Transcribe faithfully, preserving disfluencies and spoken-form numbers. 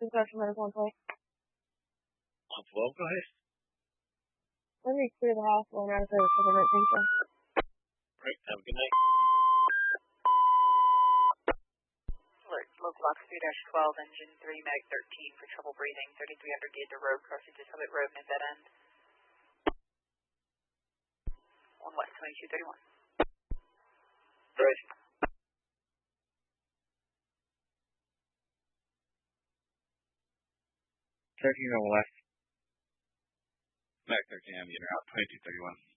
Construction Medical on point. On twelve, go ahead. Let me clear the hospital and out of service for the rent patient. Great, have a good night. Alert, local box three dash twelve, engine three, mag thirteen for trouble breathing, thirty-three hundred Gator Road, crossing to Summit Road, and dead end. one west, twenty-two thirty-one. Right. thirteen on the left. Mag thirteen, I'm getting out, twenty-two thirty-one.